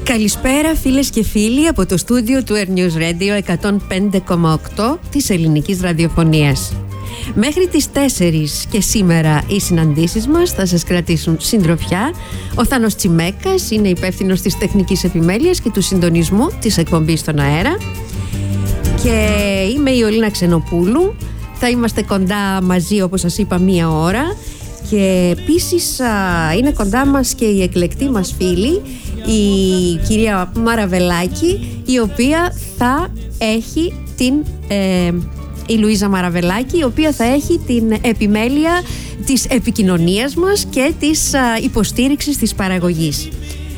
Καλησπέρα φίλες και φίλοι από το στούντιο του Air News Radio 105,8 της ελληνικής ραδιοφωνίας. Μέχρι τις 4 και σήμερα οι συναντήσεις μας θα σας κρατήσουν συντροφιά. Ο Θάνος Τσιμέκας είναι υπεύθυνος της τεχνικής επιμέλειας και του συντονισμού της εκπομπής στον αέρα. Και είμαι η Ολίνα Ξενοπούλου. Θα είμαστε κοντά μαζί, όπως σας είπα, 1 ώρα. Και επίσης είναι κοντά μας και η εκλεκτή μας φίλη, η κυρία Μαραβελάκη, η οποία θα έχει η Λουίζα Μαραβελάκη, η οποία θα έχει την επιμέλεια της επικοινωνίας μας και της υποστήριξης της παραγωγής.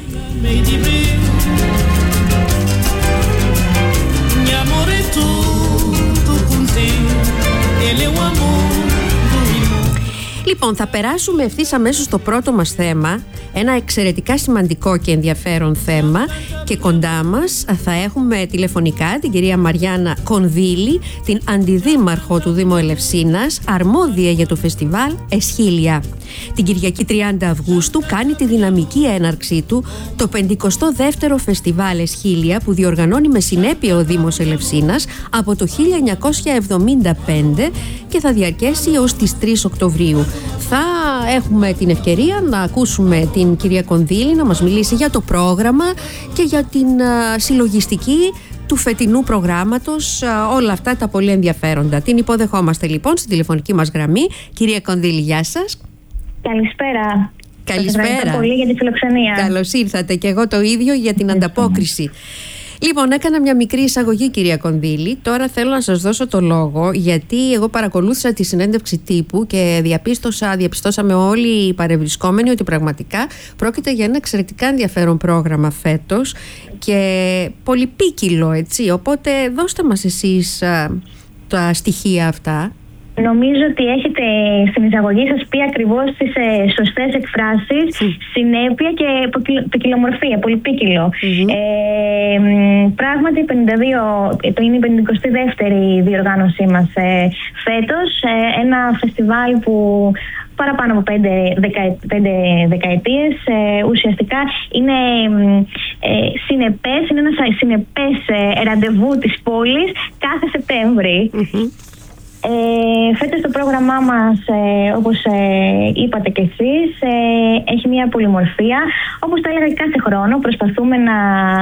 Λοιπόν, θα περάσουμε ευθύς αμέσως στο πρώτο μας θέμα, ένα εξαιρετικά σημαντικό και ενδιαφέρον θέμα, και κοντά μας θα έχουμε τηλεφωνικά την κυρία Μαριάννα Κονδύλη, την αντιδήμαρχο του Δήμου Ελευσίνας, αρμόδια για το φεστιβάλ Εσχήλια. Την Κυριακή 30 Αυγούστου κάνει τη δυναμική έναρξή του το 52ο φεστιβάλ Εσχήλια, που διοργανώνει με συνέπεια ο Δήμος Ελευσίνας από το 1975 και θα διαρκέσει ως τις 3 Οκτωβρίου. Θα έχουμε την ευκαιρία να ακούσουμε την κυρία Κονδύλη να μας μιλήσει για το πρόγραμμα και για την συλλογιστική του φετινού προγράμματος, όλα αυτά τα πολύ ενδιαφέροντα. Την υποδεχόμαστε λοιπόν στην τηλεφωνική μας γραμμή. Κυρία Κονδύλη, γεια σας. Καλησπέρα. Καλησπέρα. Σας ευχαριστώ πολύ για τη φιλοξενία. Καλώς ήρθατε, και εγώ το ίδιο για την ανταπόκριση. Λοιπόν, έκανα μια μικρή εισαγωγή, κυρία Κονδύλη. Τώρα θέλω να σας δώσω το λόγο, γιατί εγώ παρακολούθησα τη συνέντευξη τύπου και διαπιστώσαμε όλοι οι παρευρισκόμενοι ότι πραγματικά πρόκειται για ένα εξαιρετικά ενδιαφέρον πρόγραμμα φέτος και πολυπίκυλο, έτσι. Οπότε δώστε μας εσείς τα στοιχεία αυτά. Νομίζω ότι έχετε στην εισαγωγή σας πει ακριβώς τις σωστές εκφράσεις, συνέπεια και ποικιλομορφία, πολυπίκυλο. Πράγματι, είναι η 52η διοργάνωσή μας φέτος. Ένα φεστιβάλ που παραπάνω από 5 δεκαετίες ουσιαστικά είναι συνεπές, είναι ένα συνεπές ραντεβού της πόλης κάθε Σεπτέμβρη. Φέτος το πρόγραμμά μας, όπως είπατε και εσείς, έχει μια πολυμορφία. Όπως τα έλεγα και κάθε χρόνο, προσπαθούμε να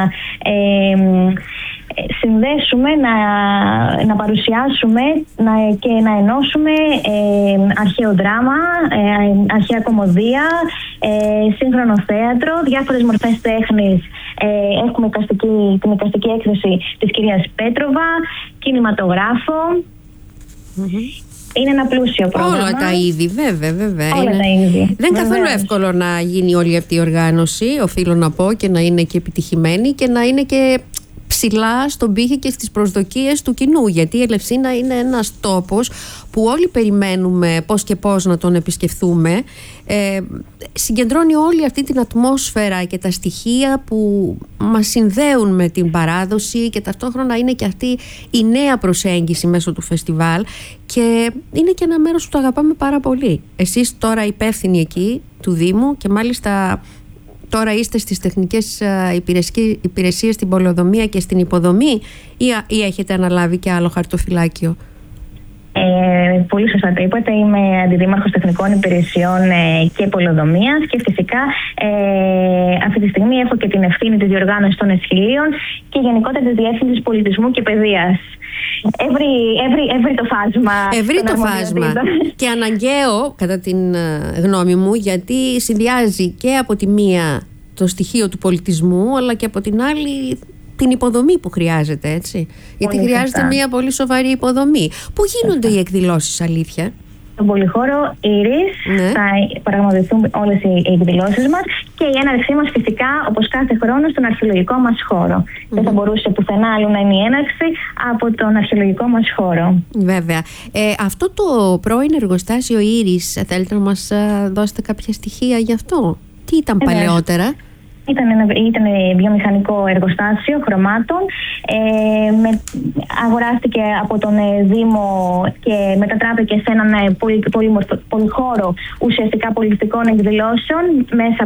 συνδέσουμε, να παρουσιάσουμε και να ενώσουμε αρχαίο δράμα, αρχαία κωμωδία, σύγχρονο θέατρο, διάφορες μορφές τέχνης. Έχουμε την εικαστική έκθεση της κυρίας Πέτροβα, κινηματογράφο. Είναι ένα πλούσιο πρόγραμμα. Όλα τα είδη, βέβαια. Όλα τα είδη. Δεν είναι καθόλου εύκολο να γίνει όλη αυτή η οργάνωση, οφείλω να πω, και να είναι και επιτυχημένη και να είναι και ψηλά στον πύχη και στις προσδοκίες του κοινού, γιατί η Ελευσίνα είναι ένας τόπος που όλοι περιμένουμε πώς και πώς να τον επισκεφθούμε. Συγκεντρώνει όλη αυτή την ατμόσφαιρα και τα στοιχεία που μας συνδέουν με την παράδοση, και ταυτόχρονα είναι και αυτή η νέα προσέγγιση μέσω του φεστιβάλ, και είναι και ένα μέρος που το αγαπάμε πάρα πολύ. Εσείς τώρα υπεύθυνοι εκεί του Δήμου, και μάλιστα τώρα είστε στις τεχνικές υπηρεσίες, στην πολεοδομία και στην υποδομή, ή έχετε αναλάβει και άλλο χαρτοφυλάκιο? Πολύ σωστά το είπατε. Είμαι αντιδήμαρχος τεχνικών υπηρεσιών και πολεοδομίας, και φυσικά αυτή τη στιγμή έχω και την ευθύνη της διοργάνωσης των Εσχηλίων και γενικότερα της Διεύθυνσης Πολιτισμού και Παιδείας. Εύρει το φάσμα. Εύρει το φάσμα. Και αναγκαίο, κατά την γνώμη μου, γιατί συνδυάζει και από τη μία το στοιχείο του πολιτισμού, αλλά και από την άλλη την υποδομή που χρειάζεται, έτσι. Γιατί χρειάζεται μια πολύ σοβαρή υποδομή. Πού γίνονται οι εκδηλώσεις, αλήθεια? Στον πολυχώρο Ήρης θα πραγματοποιηθούν όλες οι εκδηλώσεις μας, και η έναρξή μας φυσικά, όπως κάθε χρόνο, στον αρχαιολογικό μας χώρο. Δεν θα μπορούσε πουθενά άλλο να είναι η έναρξη από τον αρχαιολογικό μας χώρο. Βέβαια. Αυτό το πρώην εργοστάσιο Ήρης, θέλετε να μας δώσετε κάποια στοιχεία γι' αυτό? Τι ήταν παλαιότερα? Ήταν βιομηχανικό εργοστάσιο χρωμάτων. Αγοράστηκε από τον Δήμο και μετατράπηκε σε έναν πολυχώρο ουσιαστικά πολιτιστικών εκδηλώσεων μέσα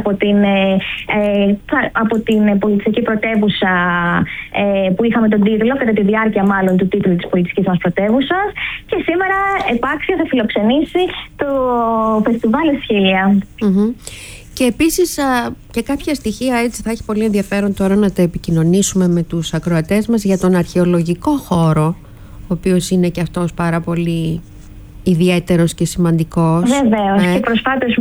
από την πολιτιστική πρωτεύουσα που είχαμε τον τίτλο, κατά τη διάρκεια μάλλον του τίτλου της πολιτιστικής μας πρωτεύουσας. Και σήμερα επάξια θα φιλοξενήσει το φεστιβάλ Εσχήλια. Και επίσης και κάποια στοιχεία, έτσι θα έχει πολύ ενδιαφέρον τώρα να τα επικοινωνήσουμε με τους ακροατές μας, για τον αρχαιολογικό χώρο, ο οποίος είναι και αυτός πάρα πολύ ιδιαίτερος και σημαντικός. Βεβαίως, και προσφάτως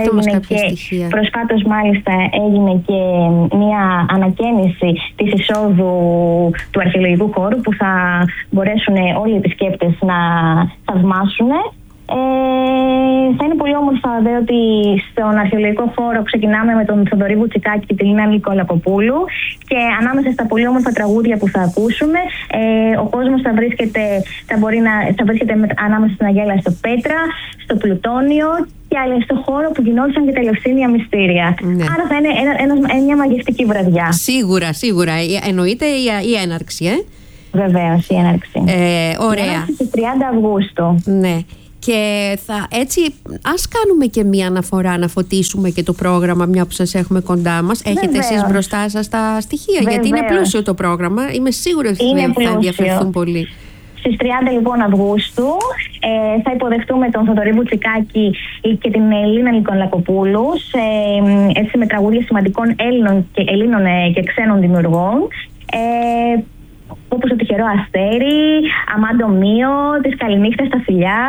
μάλιστα έγινε και μια ανακαίνιση της εισόδου του αρχαιολογικού χώρου, που θα μπορέσουν όλοι οι επισκέπτες να θαυμάσουν. Θα είναι πολύ όμορφα βέβαια ότι στον αρχαιολογικό χώρο ξεκινάμε με τον Θοδωρή Βουτσικάκη και τη Λίνα Νικολακοπούλου, και ανάμεσα στα πολύ όμορφα τραγούδια που θα ακούσουμε, ο κόσμος θα βρίσκεται ανάμεσα στην Αγέλα στο Πέτρα, στο Πλουτόνιο και στο χώρο που γινόντουσαν και τα Ελευσίνια μυστήρια. Ναι. Άρα θα είναι μια μαγευτική βραδιά. Σίγουρα. Εννοείται η έναρξη, Βεβαίως, η έναρξη. Ωραία. Στις 30 Αυγούστου. Ναι. Και έτσι, ας κάνουμε και μία αναφορά, να φωτίσουμε και το πρόγραμμα, μια που σας έχουμε κοντά μας. Έχετε εσείς μπροστά σας τα στοιχεία? Βεβαίως. Γιατί είναι πλούσιο το πρόγραμμα. Είμαι σίγουρη ότι θα ενδιαφερθούν πολύ. Στις 30 λοιπόν Αυγούστου θα υποδεχτούμε τον Θοδωρή Βουτσικάκη και την Λίνα Νικολακοπούλου με τραγούδια σημαντικών Ελλήνων και ξένων δημιουργών, όπως το Τυχερό Αστέρι, Αμάντο Μίο, Της Καληνύχτας στα Φιλιά.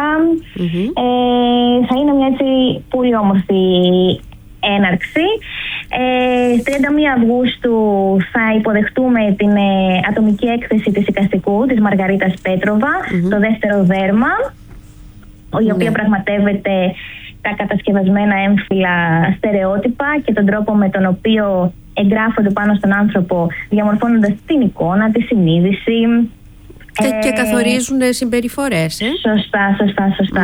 Θα είναι μια έτσι πολύ όμορφη έναρξη. Στις 31 Αυγούστου θα υποδεχτούμε την ατομική έκθεση της εικαστικού της Μαργαρίτας Πέτροβα, το δεύτερο δέρμα, η οποία πραγματεύεται τα κατασκευασμένα έμφυλα στερεότυπα και τον τρόπο με τον οποίο εγγράφονται πάνω στον άνθρωπο, διαμορφώνοντας την εικόνα, τη συνείδηση. Και καθορίζουν συμπεριφορές. Σωστά.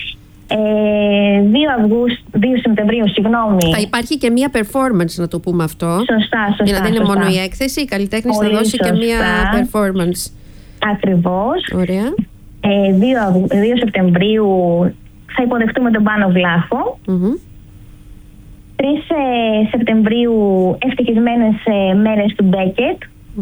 2 Σεπτεμβρίου, θα υπάρχει και μία performance, να το πούμε αυτό. Σωστά. Για να δεν είναι μόνο η έκθεση, η καλλιτέχνης θα δώσει και μία performance. Ακριβώς. Ωραία. 2 Σεπτεμβρίου θα υποδεχτούμε τον Πάνο Βλάχο. 3 Σεπτεμβρίου ευτυχισμένες μέρες του Μπέκετ.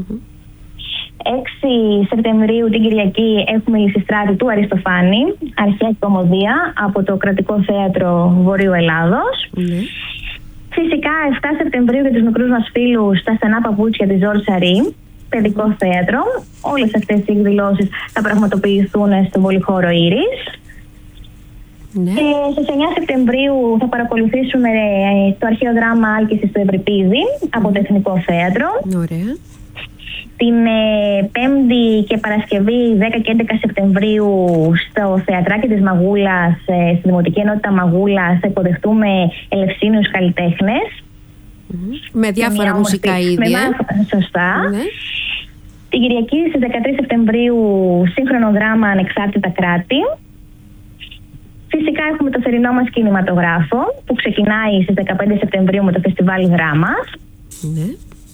6 Σεπτεμβρίου την Κυριακή έχουμε η Λυσιστράτη του Αριστοφάνη, αρχαία και κομμωδία, από το Κρατικό Θέατρο Βορείου Ελλάδος. Φυσικά 7 Σεπτεμβρίου για τους μικρούς μας φίλους τα Στενά Παπούτσια της Ζόρ Σαρή, παιδικό θέατρο. Όλες αυτές οι εκδηλώσεις θα πραγματοποιηθούν στον πολυχώρο Ήρης. Ναι. Στις 9 Σεπτεμβρίου θα παρακολουθήσουμε το αρχαίο δράμα Άλκησης του Ευρυπίδη από το Εθνικό Θέατρο. Ωραία. Την Πέμπτη και Παρασκευή 10 και 11 Σεπτεμβρίου στο Θεατράκι της Μαγούλας, στη Δημοτική Ενότητα Μαγούλας, θα υποδεχτούμε Ελευσίνιους καλλιτέχνες. Με διάφορα μουσικά είδη. Σωστά. Ναι. Την Κυριακή στις 13 Σεπτεμβρίου σύγχρονο δράμα Ανεξάρτητα Κράτη. Φυσικά έχουμε το θερινό μας κινηματογράφο που ξεκινάει στις 15 Σεπτεμβρίου με το Φεστιβάλ Δράμας. Ναι.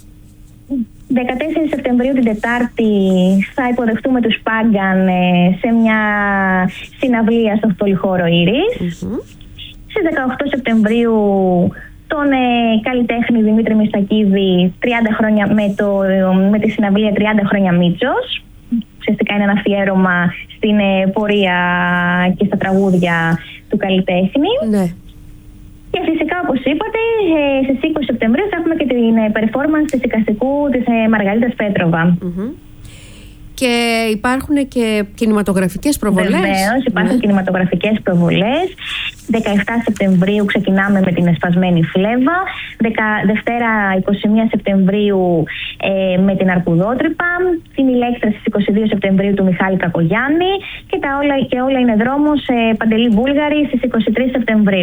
14 Σεπτεμβρίου την Τετάρτη θα υποδεχτούμε τους Πάγκαν σε μια συναυλία στο πολυχώρο Ήρης. Στις 18 Σεπτεμβρίου τον καλλιτέχνη Δημήτρη Μιστακίδη 30 χρόνια με τη συναυλία 30 χρόνια Μίτσος. Ουσιαστικά είναι ένα αφιέρωμα στην πορεία και στα τραγούδια του καλλιτέχνη. Ναι. Και φυσικά, όπως είπατε, στις 20 Σεπτεμβρίου θα έχουμε και την performance της εικαστικού της Μαργαρίτας Πέτροβα. Και υπάρχουν και κινηματογραφικές προβολές. Βεβαίως, υπάρχουν κινηματογραφικές προβολές. 17 Σεπτεμβρίου ξεκινάμε με την Εσπασμένη Φλέβα. Δευτέρα 21 Σεπτεμβρίου με την Αρκουδότρυπα. Την Ηλέκτρα στις 22 Σεπτεμβρίου του Μιχάλη Κακογιάννη. Και όλα είναι δρόμος Παντελή Βούλγαρη στις 23 Σεπτεμβρίου.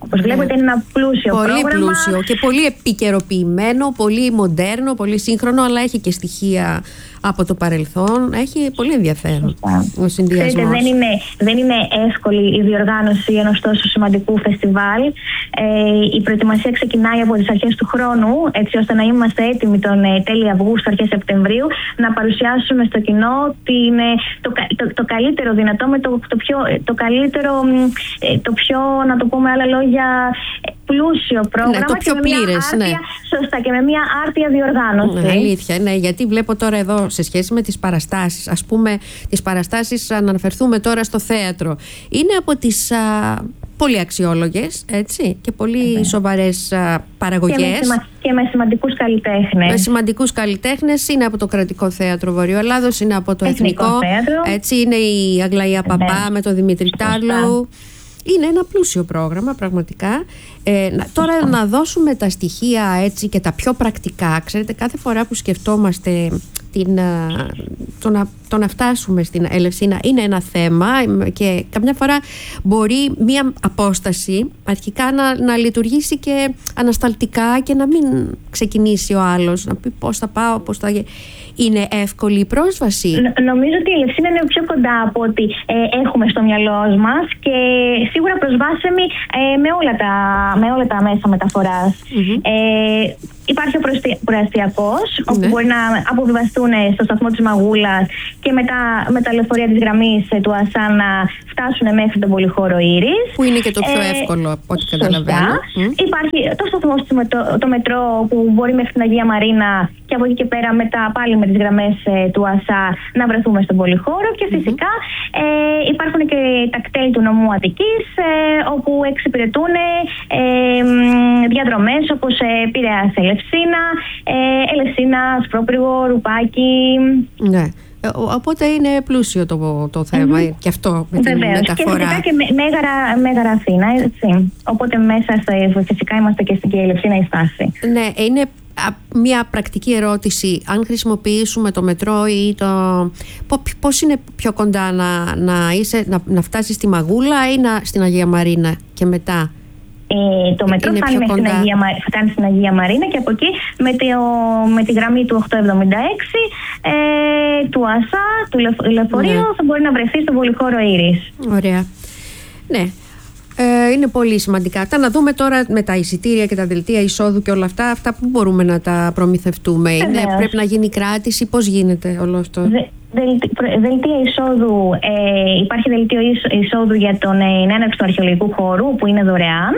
Όπως βλέπετε, είναι ένα πλούσιο πολύ πρόγραμμα. Πολύ πλούσιο και πολύ επικαιροποιημένο, πολύ μοντέρνο, πολύ σύγχρονο, αλλά έχει και στοιχεία από το παρελθόν. Έχει πολύ ενδιαφέρον ο συνδυασμός. Δεν είναι εύκολη η διοργάνωση ενός τόσο σημαντικού φεστιβάλ. Η προετοιμασία ξεκινάει από τις αρχές του χρόνου, έτσι ώστε να είμαστε έτοιμοι τον τέλη Αυγούστου, αρχές Σεπτεμβρίου, να παρουσιάσουμε στο κοινό το καλύτερο δυνατό, με το καλύτερο, το πιο, να το πούμε άλλα λόγια, πλούσιο πρόγραμμα. Ναι, το πιο πλήρες, σωστά, και με μια άρτια διοργάνωση. Ναι, αλήθεια, ναι, γιατί βλέπω τώρα εδώ σε σχέση με τις παραστάσεις, ας πούμε, τις παραστάσεις, να αναφερθούμε τώρα στο θέατρο, είναι από τις πολύ αξιόλογες, έτσι, και πολύ σοβαρές παραγωγές. Και με σημαντικούς καλλιτέχνες. Με σημαντικούς καλλιτέχνες. Είναι από το Κρατικό Θέατρο Βορειοελλάδος, είναι από το Εθνικό. Έτσι, είναι η Αγλαία Παπά με τον Δημήτρη Τάρλου. Είναι ένα πλούσιο πρόγραμμα, πραγματικά. Τώρα να δώσουμε τα στοιχεία, έτσι, και τα πιο πρακτικά. Ξέρετε, κάθε φορά που σκεφτόμαστε το να φτάσουμε στην Ελευσίνα είναι ένα θέμα, και καμιά φορά μπορεί μία απόσταση αρχικά να λειτουργήσει και ανασταλτικά και να μην ξεκινήσει ο άλλος, να πει πώς θα πάω, πώς θα... Είναι εύκολη η πρόσβαση? Νομίζω ότι η Ελευσίνα είναι πιο κοντά από ό,τι έχουμε στο μυαλό μας, και σίγουρα προσβάσιμη με όλα τα μέσα μεταφοράς. Υπάρχει ο προαστιακός, όπου μπορεί να αποβιβαστούν στο σταθμό της Μαγούλας και μετά με τα λεωφορεία της γραμμής του ΑΣΑ να φτάσουν μέχρι τον πολυχώρο Ήρης. Που είναι και το πιο εύκολο από ό,τι καταλαβαίνω. Υπάρχει το σταθμό το μετρό, που μπορεί μέχρι την Αγία Μαρίνα, και από εκεί και πέρα μετά πάλι με τις γραμμές του ΑΣΑ να βρεθούμε στον πολυχώρο. Και φυσικά υπάρχουν και τα κτέλ του νομού Αττικής, όπου εξυπηρετούν διαδρομές όπως Πειραιάς Ελευσίνα, Ελευσίνα Ασπρόπυργο, Ρουπάκι. Ναι. Οπότε είναι πλούσιο το θέμα και αυτό με την μεταφορά. Και φυσικά και Μέγαρα Αθήνα, έτσι. Οπότε μέσα φυσικά είμαστε και στην Ελευσίνα η στάση. Ναι, είναι μια πρακτική ερώτηση. Αν χρησιμοποιήσουμε το μετρό ή πώς είναι πιο κοντά να φτάσεις στη Μαγούλα ή στην Αγία Μαρίνα και μετά? Το μετρό φτάνει στην Αγία Μαρίνα, και από εκεί με τη γραμμή του 876 του ΑΣΑ, του λεωφορείου, θα μπορεί να βρεθεί στον πολυχώρο Ήρης. Ωραία. Ναι. Είναι πολύ σημαντικά αυτά. Να δούμε τώρα με τα εισιτήρια και τα δελτία εισόδου και όλα αυτά που μπορούμε να τα προμηθευτούμε. Πρέπει να γίνει κράτηση? Πώς γίνεται όλο αυτό? Δελτία εισόδου, υπάρχει δελτίο εισόδου για την έναρξη του αρχαιολογικού χώρου, που είναι δωρεάν.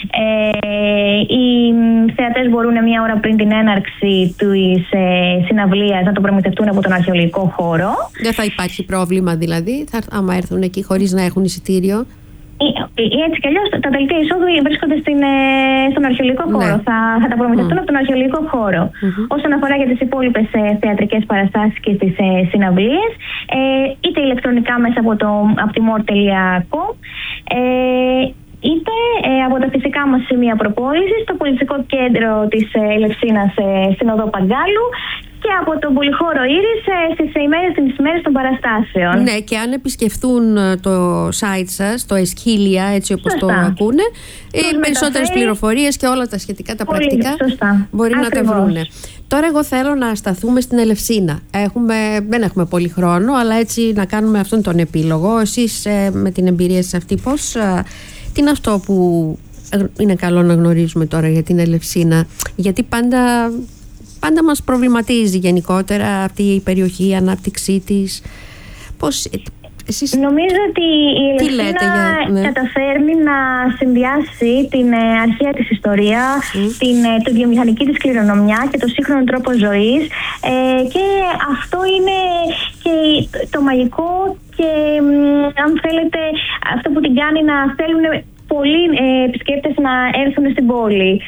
Οι θεατές μπορούν μία ώρα πριν την έναρξη της συναυλίας να το προμηθευτούν από τον αρχαιολογικό χώρο. Δεν θα υπάρχει πρόβλημα δηλαδή, άμα έρθουν εκεί χωρίς να έχουν εισιτήριο? Έτσι κι αλλιώς τα δελτία εισόδου βρίσκονται στον αρχαιολογικό χώρο. Θα τα προμηθευτούν από τον αρχαιολογικό χώρο. Όσον αφορά για τις υπόλοιπες θεατρικές παραστάσεις και τις συναυλίες, είτε ηλεκτρονικά μέσα από τη more.com, είτε από τα φυσικά μας σημεία προπόλησης, στο πολιτικό κέντρο της Ελευσίνας στην οδό Παγκάλου, και από τον πολυχώρο Ήρης στις ημέρες των παραστάσεων. Ναι, και αν επισκεφθούν το site σας, το Εσχίλια, έτσι όπως το ακούνε, περισσότερες πληροφορίες και όλα τα σχετικά, τα πρακτικά μπορεί να τα βρούνε. Τώρα εγώ θέλω να σταθούμε στην Ελευσίνα. Δεν έχουμε πολύ χρόνο, αλλά έτσι να κάνουμε αυτόν τον επίλογο. Εσείς με την εμπειρία σας αυτή, τι είναι αυτό που είναι καλό να γνωρίζουμε τώρα για την Ελευσίνα? Γιατί πάντα μας προβληματίζει γενικότερα αυτή η περιοχή, η ανάπτυξή της. Νομίζω ότι η Ελευσίνα καταφέρνει να συνδυάσει την αρχαία της ιστορία, τη βιομηχανική της κληρονομιά και το σύγχρονο τρόπο ζωής, και αυτό είναι και το μαγικό, και αν θέλετε αυτό που την κάνει να θέλουν πολλοί επισκέπτες να έρθουν στην πόλη.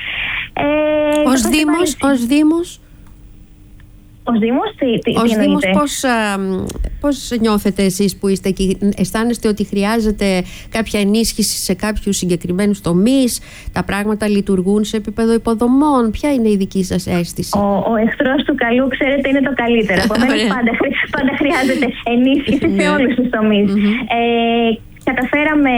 Ως Δήμος, τι εννοείτε? Πώς νιώθετε εσείς που είστε εκεί? Αισθάνεστε ότι χρειάζεται κάποια ενίσχυση σε κάποιους συγκεκριμένους τομείς? Τα πράγματα λειτουργούν σε επίπεδο υποδομών? Ποια είναι η δική σας αίσθηση? Ο εχθρός του καλού, ξέρετε, είναι το καλύτερο. Επομένως πάντα χρειάζεται ενίσχυση σε όλους τους τομείς. καταφέραμε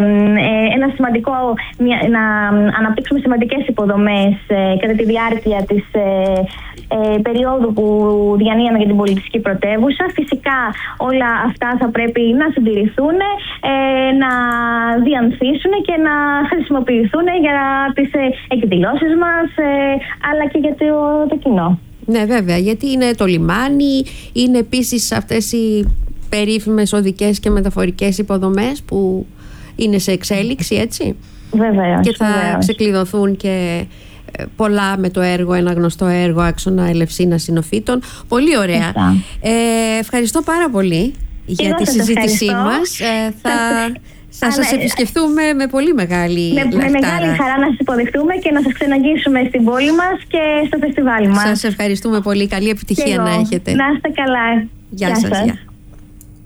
να αναπτύξουμε σημαντικές υποδομές κατά τη διάρκεια της περίοδου που διανύαμε για την πολιτιστική πρωτεύουσα. Φυσικά όλα αυτά θα πρέπει να συντηρηθούν, να διανθίσουν και να χρησιμοποιηθούν για τις εκδηλώσεις μας, αλλά και για το κοινό. Ναι, βέβαια, γιατί είναι το λιμάνι, είναι επίσης αυτές οι περίφημες οδικές και μεταφορικές υποδομές που είναι σε εξέλιξη, έτσι. Βεβαίως. Και θα ξεκλειδωθούν και πολλά με το έργο, ένα γνωστό έργο, άξονα Ελευσίνας Συνοφίτων. Πολύ ωραία. Ευχαριστώ πάρα πολύ για τη συζήτησή μας. Θα σας επισκεφτούμε με πολύ μεγάλη με μεγάλη χαρά να σας υποδεχτούμε και να σας ξεναγήσουμε στην πόλη μας και στο φεστιβάλ μας. Σας ευχαριστούμε πολύ. Καλή επιτυχία να έχετε. Να είστε καλά. Γεια σας.